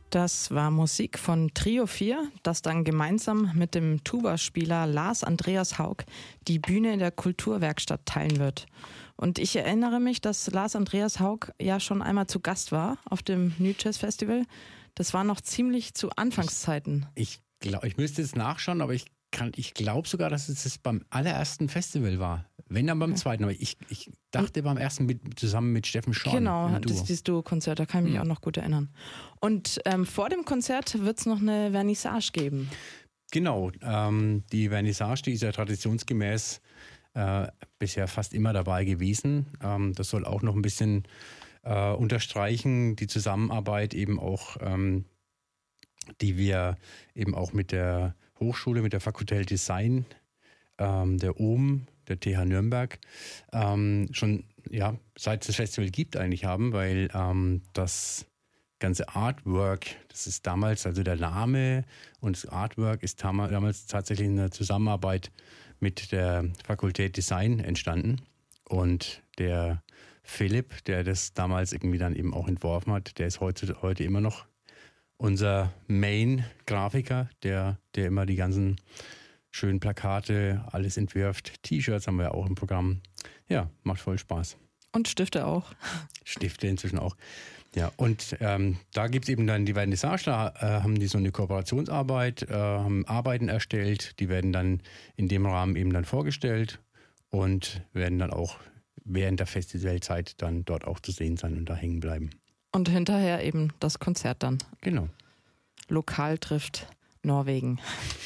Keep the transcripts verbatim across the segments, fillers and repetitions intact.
Das war Musik von Trio vier, das dann gemeinsam mit dem Tuba-Spieler Lars Andreas Haug die Bühne in der Kulturwerkstatt teilen wird. Und ich erinnere mich, dass Lars Andreas Haug ja schon einmal zu Gast war auf dem New Jazz Festival. Das war noch ziemlich zu Anfangszeiten. Ich glaube, ich müsste jetzt nachschauen, aber ich kann, ich glaube sogar, dass es das beim allerersten Festival war. Wenn dann beim ja. zweiten, aber ich, ich dachte beim ersten mit, zusammen mit Steffen Schorn. Genau, das ist dieses Duo-Konzert, da kann ich mich mhm. auch noch gut erinnern. Und ähm, vor dem Konzert wird es noch eine Vernissage geben. Genau, ähm, die Vernissage, die ist ja traditionsgemäß äh, bisher fast immer dabei gewesen. Ähm, das soll auch noch ein bisschen äh, unterstreichen, die Zusammenarbeit eben auch, ähm, die wir eben auch mit der Hochschule, mit der Fakultät Design, ähm, der O M, der T H Nürnberg, ähm, schon ja seit es das Festival gibt eigentlich haben, weil ähm, das ganze Artwork, das ist damals, also der Name und das Artwork ist tam- damals tatsächlich in der Zusammenarbeit mit der Fakultät Design entstanden. Und der Philipp, der das damals irgendwie dann eben auch entworfen hat, der ist heute, heute immer noch unser Main-Grafiker, der, der immer die ganzen schönen Plakate, alles entwirft. T-Shirts haben wir ja auch im Programm. Ja, macht voll Spaß. Und Stifte auch. Stifte inzwischen auch. Ja, und ähm, da gibt es eben dann die Vernissage, da äh, haben die so eine Kooperationsarbeit, äh, haben Arbeiten erstellt, die werden dann in dem Rahmen eben dann vorgestellt und werden dann auch während der Festivalzeit dann dort auch zu sehen sein und da hängen bleiben. Und hinterher eben das Konzert dann. Genau. Lokal trifft Norwegen.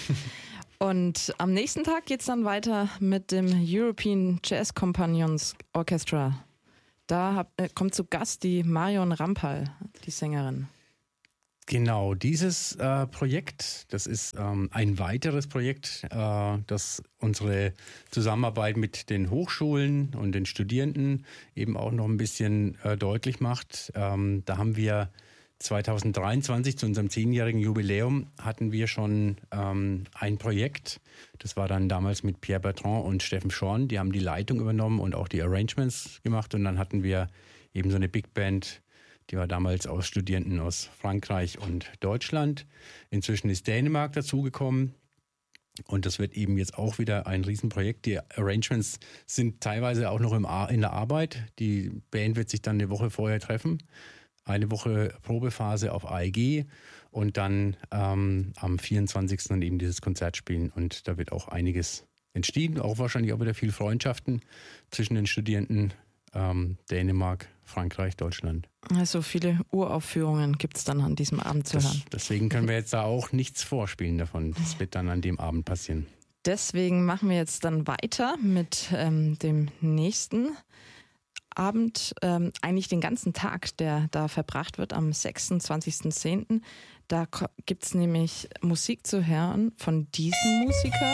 Und am nächsten Tag geht es dann weiter mit dem European Jazz Companions Orchestra. Da hab, äh, kommt zu Gast die Marion Rampal, die Sängerin. Genau, dieses äh, Projekt, das ist ähm, ein weiteres Projekt, äh, das unsere Zusammenarbeit mit den Hochschulen und den Studierenden eben auch noch ein bisschen äh, deutlich macht. Ähm, da haben wir zwanzig dreiundzwanzig zu unserem zehnjährigen Jubiläum hatten wir schon ähm, ein Projekt. Das war dann damals mit Pierre Bertrand und Steffen Schorn. Die haben die Leitung übernommen und auch die Arrangements gemacht. Und dann hatten wir eben so eine Big Band, die war damals aus Studierenden aus Frankreich und Deutschland. Inzwischen ist Dänemark dazugekommen. Und das wird eben jetzt auch wieder ein Riesenprojekt. Die Arrangements sind teilweise auch noch im Ar- in der Arbeit. Die Band wird sich dann eine Woche vorher treffen. Eine Woche Probephase auf A E G und dann ähm, am vierundzwanzigsten dann eben dieses Konzert spielen. Und da wird auch einiges entstehen, auch wahrscheinlich auch wieder viel Freundschaften zwischen den Studierenden ähm, Dänemark, Frankreich, Deutschland. Also viele Uraufführungen gibt es dann an diesem Abend zu das, hören. Deswegen können wir jetzt da auch nichts vorspielen davon. Das wird dann an dem Abend passieren. Deswegen machen wir jetzt dann weiter mit ähm, dem nächsten Abend, ähm, eigentlich den ganzen Tag, der da verbracht wird, am sechsundzwanzigsten zehnten Da ko- gibt es nämlich Musik zu hören von diesem Musiker.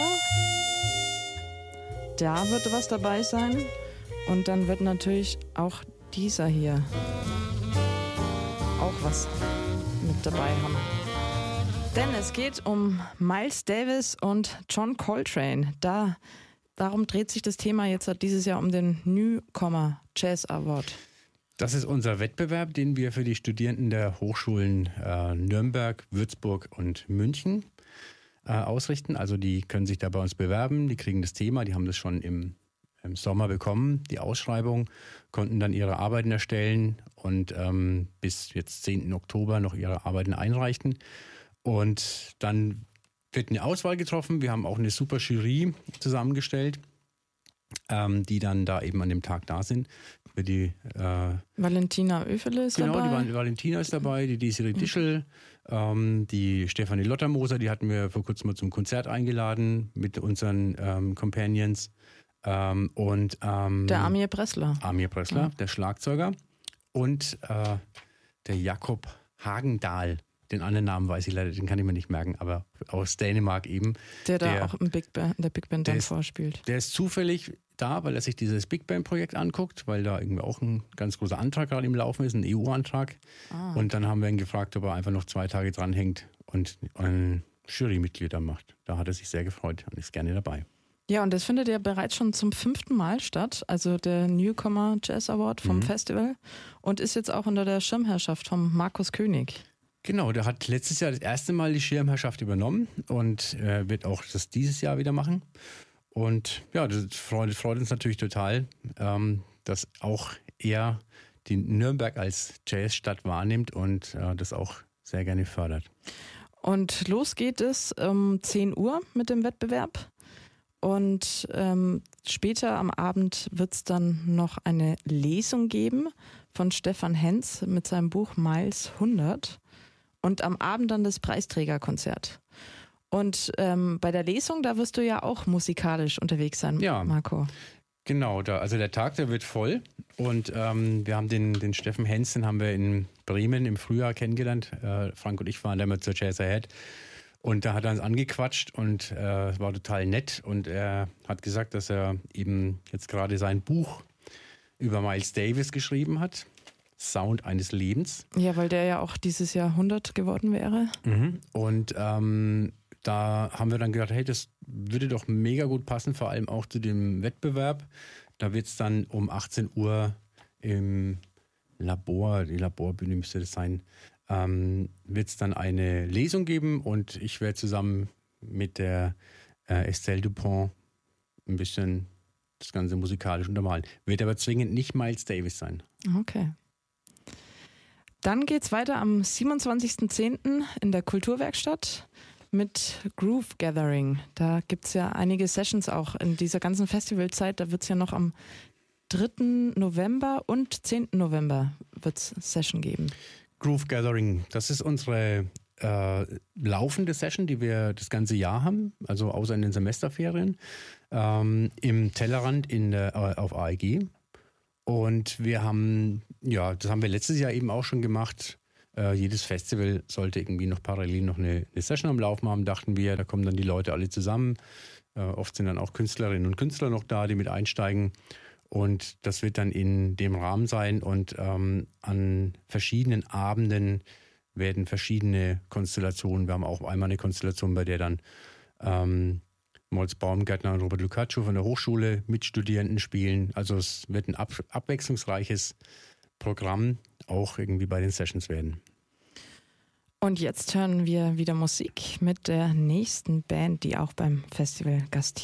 Da wird was dabei sein. Und dann wird natürlich auch dieser hier auch was mit dabei haben. Denn es geht um Miles Davis und John Coltrane. Da Darum dreht sich das Thema jetzt dieses Jahr um den Newcomer Jazz Award. Das ist unser Wettbewerb, den wir für die Studierenden der Hochschulen äh, Nürnberg, Würzburg und München äh, ausrichten. Also die können sich da bei uns bewerben, die kriegen das Thema, die haben das schon im, im Sommer bekommen, die Ausschreibung, konnten dann ihre Arbeiten erstellen und ähm, bis jetzt zehnten Oktober noch ihre Arbeiten einreichen. Und dann wird eine Auswahl getroffen. Wir haben auch eine super Jury zusammengestellt, ähm, die dann da eben an dem Tag da sind. Für die äh, Valentina Oefele ist genau, dabei. Genau, die Valentina ist dabei, die Desiree Dischel, ähm, die Stefanie Lottermoser, die hatten wir vor kurzem mal zum Konzert eingeladen mit unseren ähm, Companions. Ähm, und ähm, der Amir Bressler. Amir Bressler, ja. Der Schlagzeuger. Und äh, der Jakob Hagendahl. Den anderen Namen weiß ich leider, den kann ich mir nicht merken, aber aus Dänemark eben. Der da der, auch im Big Band, der Big Band dann ist, vorspielt. Der ist zufällig da, weil er sich dieses Big Band-Projekt anguckt, weil da irgendwie auch ein ganz großer Antrag gerade im Laufen ist, ein E U-Antrag. Ah. Und dann haben wir ihn gefragt, ob er einfach noch zwei Tage dranhängt und ein Jurymitglied da macht. Da hat er sich sehr gefreut und ist gerne dabei. Ja, und das findet ja bereits schon zum fünften Mal statt, also der Newcomer Jazz Award vom mhm. Festival und ist jetzt auch unter der Schirmherrschaft von Markus König. Genau, der hat letztes Jahr das erste Mal die Schirmherrschaft übernommen und äh, wird auch das dieses Jahr wieder machen. Und ja, das freut, freut uns natürlich total, ähm, dass auch er die Nürnberg als Jazzstadt wahrnimmt und äh, das auch sehr gerne fördert. Und los geht es um zehn Uhr mit dem Wettbewerb. Und ähm, später am Abend wird es dann noch eine Lesung geben von Stefan Henz mit seinem Buch Miles hundert. Und am Abend dann das Preisträgerkonzert. Und ähm, bei der Lesung, da wirst du ja auch musikalisch unterwegs sein, ja, Marco. Genau, da, also der Tag, der wird voll. Und ähm, wir haben den, den Steffen Henz, den haben wir in Bremen im Frühjahr kennengelernt. Äh, Frank und ich waren da mal zur Jazz Ahead. Und da hat er uns angequatscht und äh, war total nett. Und er hat gesagt, dass er eben jetzt gerade sein Buch über Miles Davis geschrieben hat. Sound eines Lebens. Ja, weil der ja auch dieses Jahr hundert geworden wäre. Mhm. Und ähm, da haben wir dann gedacht, hey, das würde doch mega gut passen, vor allem auch zu dem Wettbewerb. Da wird es dann um achtzehn Uhr im Labor, die Laborbühne müsste das sein, ähm, wird es dann eine Lesung geben und ich werde zusammen mit der äh, Estelle Dupont ein bisschen das Ganze musikalisch untermalen. Wird aber zwingend nicht Miles Davis sein. Okay. Dann geht's weiter am siebenundzwanzigsten zehnten in der Kulturwerkstatt mit Groove Gathering. Da gibt es ja einige Sessions auch in dieser ganzen Festivalzeit. Da wird es ja noch am dritten November und zehnten November wird's Session geben. Groove Gathering, das ist unsere äh, laufende Session, die wir das ganze Jahr haben, also außer in den Semesterferien, ähm, im Tellerrand in der, äh, auf A E G. Und wir haben, ja, das haben wir letztes Jahr eben auch schon gemacht. Äh, jedes Festival sollte irgendwie noch parallel noch eine, eine Session am Laufen haben, dachten wir. Da kommen dann die Leute alle zusammen. Äh, oft sind dann auch Künstlerinnen und Künstler noch da, die mit einsteigen. Und das wird dann in dem Rahmen sein. Und ähm, an verschiedenen Abenden werden verschiedene Konstellationen. Wir haben auch einmal eine Konstellation, bei der dann ähm, Moritz Baumgärtner und Robert Lucaccio von der Hochschule mit Studierenden spielen. Also es wird ein ab- abwechslungsreiches Programm auch irgendwie bei den Sessions werden. Und jetzt hören wir wieder Musik mit der nächsten Band, die auch beim Festival gastiert.